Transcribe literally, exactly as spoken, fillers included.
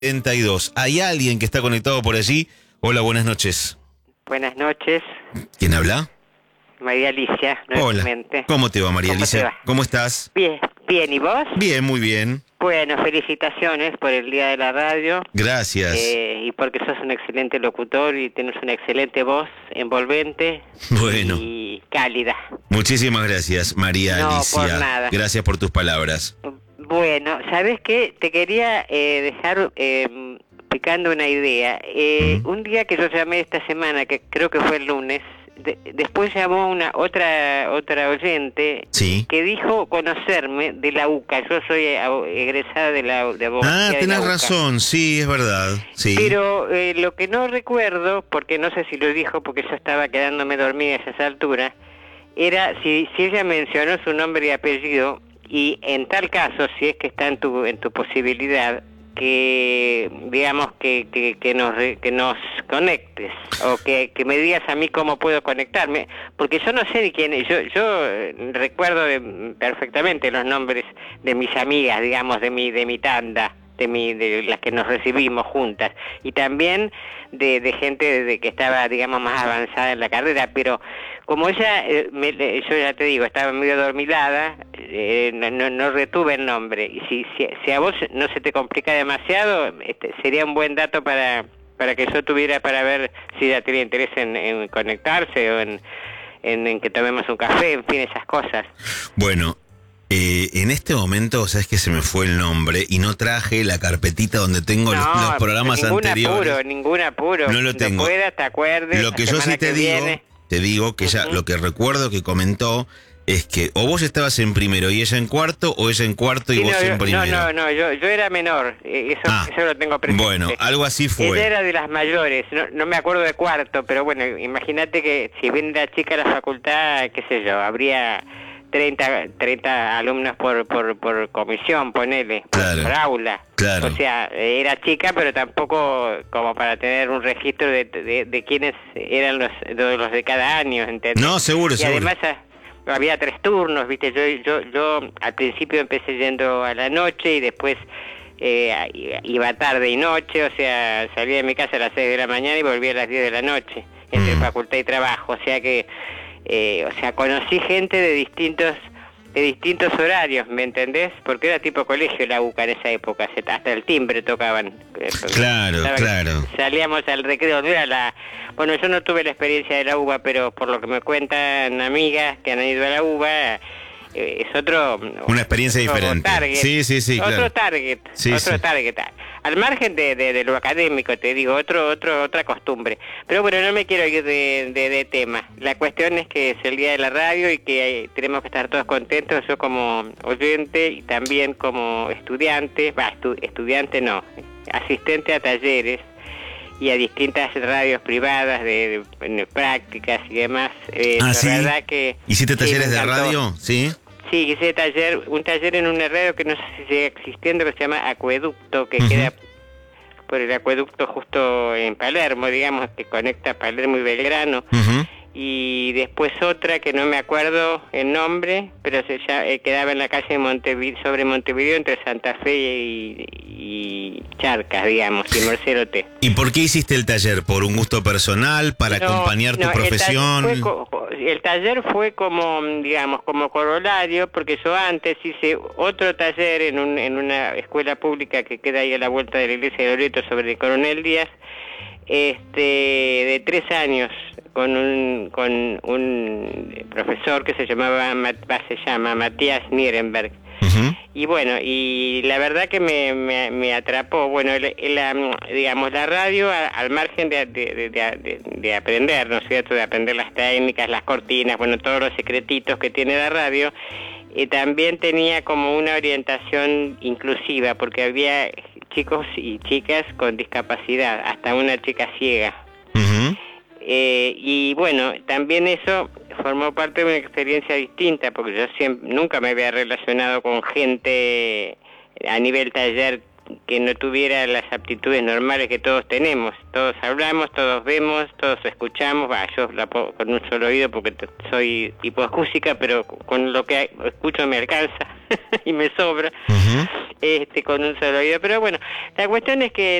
treinta y dos. ¿Hay alguien que está conectado por allí? Hola, buenas noches. Buenas noches, ¿Quién habla? María Alicia, Hola. nuevamente. ¿Cómo te va, María ¿Cómo Alicia? te va? ¿Cómo estás? Bien, bien, ¿y vos? Bien, muy bien. Bueno, felicitaciones por el Día de la Radio. Gracias. Eh, y porque sos un excelente locutor y tienes una excelente voz, envolvente Bueno. y cálida. Muchísimas gracias, María No, Alicia. por nada. Gracias por tus palabras. Bueno, ¿sabés qué? Te quería eh, dejar eh, picando una idea. Eh, ¿Mm? Un día que yo llamé esta semana, que creo que fue el lunes, de- después llamó una otra otra oyente Sí. que dijo conocerme de la U C A. Yo soy eh, abo- egresada de la de abogacía Ah, de tenés la U C A. razón, sí, es verdad. Sí. Pero eh, lo que no recuerdo, porque no sé si lo dijo, porque yo estaba quedándome dormida a esa altura, era si, si ella mencionó su nombre y apellido, y en tal caso, si es que está en tu en tu posibilidad, que digamos que, que, que nos re- que nos conectes, o que, que me digas a mí cómo puedo conectarme, porque yo no sé de quién es. Yo, yo eh, recuerdo de- perfectamente los nombres de mis amigas, digamos, de mi de mi tanda, de mi de las que nos recibimos juntas, y también de, de gente de que estaba, digamos, más avanzada en la carrera, pero como ella, eh, me- le- yo ya te digo, estaba medio dormilada, eh, no, no, no retuve el nombre, y si, si, si a vos no se te complica demasiado, este, sería un buen dato para para que yo tuviera para ver si ella tenía interés en, en conectarse o en, en, en que tomemos un café, en fin, esas cosas. Bueno, eh, en este momento, sabes que se me fue el nombre y no traje la carpetita donde tengo los, los programas ningún anteriores. apuro, ningún apuro. No lo Cuando tengo. puedas, te acuerdes. Lo la que yo sí semana te que digo, viene. te digo que ella, Ujú. lo que recuerdo que comentó es que o vos estabas en primero y ella en cuarto, o ella en cuarto y Sí, vos no, en yo, primero. no, no, no, yo, yo era menor, eh, eso, Ah, eso lo tengo presente. bueno, algo así fue. Ella era de las mayores, no, no me acuerdo de cuarto, pero bueno, imagínate que si bien era chica la facultad, qué sé yo, habría treinta, treinta alumnos por, por, por comisión, ponele, por, Claro, por aula. claro. O sea, era chica, pero tampoco como para tener un registro de, de, de quiénes eran los, de los de cada año, ¿entendés? No, seguro, y seguro. además a- había tres turnos, ¿viste? Yo, yo, yo al principio empecé yendo a la noche y después eh, iba tarde y noche, o sea, salía de mi casa a las seis de la mañana y volvía a las diez de la noche, entre Mm. facultad y trabajo, o sea que, eh, o sea, conocí gente de distintos de distintos horarios, ¿me entendés? Porque era tipo colegio la U C A en esa época, se- hasta el timbre tocaban. Eh, Claro, estaba- claro. Salíamos al recreo, no era la... Bueno, yo no tuve la experiencia de la U B A, pero por lo que me cuentan amigas que han ido a la U B A, eh, es otro... Una experiencia otro diferente. target. Sí, sí, sí, Otro claro. target, Sí, otro sí. target. Al margen de, de, de lo académico, te digo, otro, otro, otra costumbre. Pero bueno, no me quiero ir de, de, de tema. La cuestión es que es el día de la radio y que eh, tenemos que estar todos contentos. Yo como oyente y también como estudiante, va, estu- estudiante no, asistente a talleres y a distintas radios privadas de, de- de prácticas y demás. Eh, Ah, la ¿sí? verdad que... ¿Hiciste sí, talleres me de encantó. radio? Sí. Sí, hice taller, un taller en una radio que no sé si sigue existiendo, que se llama Acueducto, que Ujú. queda por el acueducto justo en Palermo, digamos, que conecta Palermo y Belgrano. Ujú. Y después otra que no me acuerdo el nombre, pero se ya, eh, quedaba en la calle de Montevideo, sobre Montevideo, entre Santa Fe y, y Charcas, digamos, y Mercero T. ¿Y por qué hiciste el taller? ¿Por un gusto personal? ¿Para No, acompañar tu no, el taller profesión? fue co- El taller fue como, digamos, como corolario, porque yo antes hice otro taller en, un, en una escuela pública que queda ahí a la vuelta de la iglesia de Loreto sobre el Coronel Díaz, este, de tres años, con un, con un profesor que se llamaba, Mat- se llama Matías Nierenberg. Ujú. Y bueno, y la verdad que me, me, me atrapó, bueno, el- el, la, digamos, la radio a- al margen de, de, de, de, de aprender, ¿no es cierto?, de aprender las técnicas, las cortinas, bueno, todos los secretitos que tiene la radio, y también tenía como una orientación inclusiva, porque había chicos y chicas con discapacidad, hasta una chica ciega. Ujú. Eh, y bueno, también eso formó parte de una experiencia distinta, porque yo siempre, nunca me había relacionado con gente a nivel taller que no tuviera las aptitudes normales que todos tenemos. Todos hablamos, todos vemos, todos escuchamos. Bah, yo la con un solo oído porque te- soy hipoacústica, pero con lo que escucho me alcanza. y me sobra, uh-huh. este, con un solo oído. Pero bueno, la cuestión es que